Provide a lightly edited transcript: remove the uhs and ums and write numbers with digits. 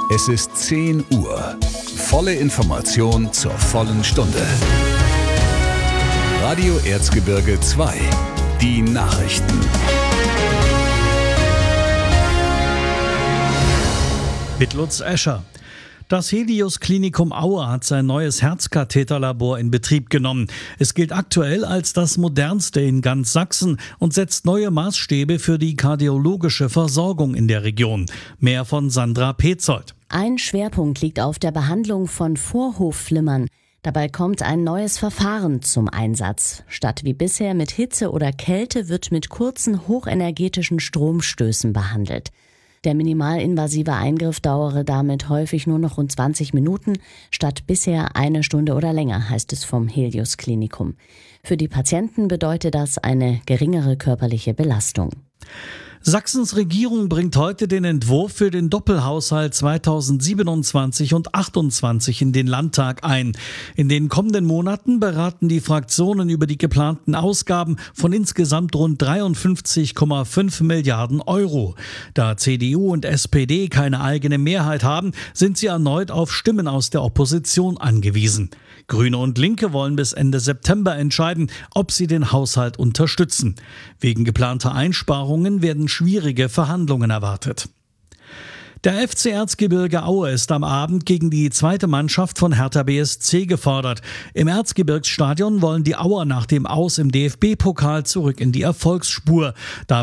Es ist 10 Uhr. Volle Information zur vollen Stunde. Radio Erzgebirge 2. Die Nachrichten. Mit Lutz Escher. Das Helios Klinikum Aue hat sein neues Herzkatheterlabor in Betrieb genommen. Es gilt aktuell als das modernste in ganz Sachsen und setzt neue Maßstäbe für die kardiologische Versorgung in der Region. Mehr von Sandra Petzold. Ein Schwerpunkt liegt auf der Behandlung von Vorhofflimmern. Dabei kommt ein neues Verfahren zum Einsatz. Statt wie bisher mit Hitze oder Kälte wird mit kurzen, hochenergetischen Stromstößen behandelt. Der minimalinvasive Eingriff dauere damit häufig nur noch rund 20 Minuten, statt bisher 1 Stunde oder länger, heißt es vom Helios Klinikum. Für die Patienten bedeutet das eine geringere körperliche Belastung. Sachsens Regierung bringt heute den Entwurf für den Doppelhaushalt 2027 und 2028 in den Landtag ein. In den kommenden Monaten beraten die Fraktionen über die geplanten Ausgaben von insgesamt rund 53,5 Milliarden Euro. Da CDU und SPD keine eigene Mehrheit haben, sind sie erneut auf Stimmen aus der Opposition angewiesen. Grüne und Linke wollen bis Ende September entscheiden, ob sie den Haushalt unterstützen. Wegen geplanter Einsparungen werden schwierige Verhandlungen erwartet. Der FC Erzgebirge Aue ist am Abend gegen die zweite Mannschaft von Hertha BSC gefordert. Im Erzgebirgsstadion wollen die Auer nach dem Aus im DFB-Pokal zurück in die Erfolgsspur.